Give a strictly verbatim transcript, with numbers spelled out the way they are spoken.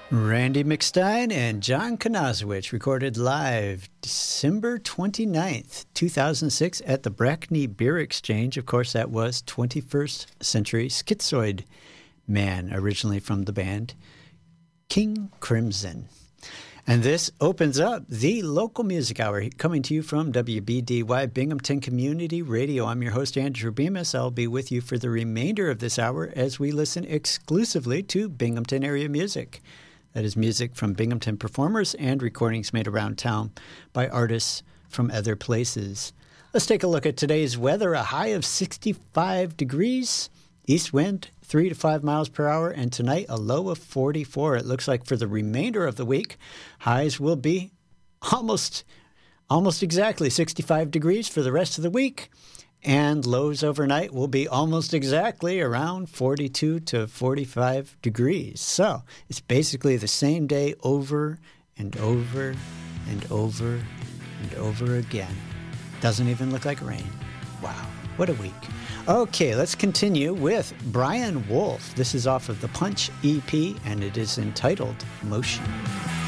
Randy McStein and John Konozowicz recorded live December twenty-ninth, two thousand six at the Brackney Beer Exchange. Of course, that was twenty-first Century Schizoid Man, originally from the band King Crimson. And this opens up the local music hour coming to you from W B D Y Binghamton Community Radio. I'm your host, Andrew Bemis. I'll be with you for the remainder of this hour as we listen exclusively to Binghamton area music. That is music from Binghamton performers and recordings made around town by artists from other places. Let's take a look at today's weather. A high of sixty-five degrees, east wind three to five miles per hour, and tonight a low of forty-four. It looks like for the remainder of the week, highs will be almost, almost exactly sixty-five degrees for the rest of the week. And lows overnight will be almost exactly around forty-two to forty-five degrees. So it's basically the same day over and over and over and over again. Doesn't even look like rain. Wow, what a week. Okay, let's continue with Brian Wolf. This is off of the Punch E P, and it is entitled Motion.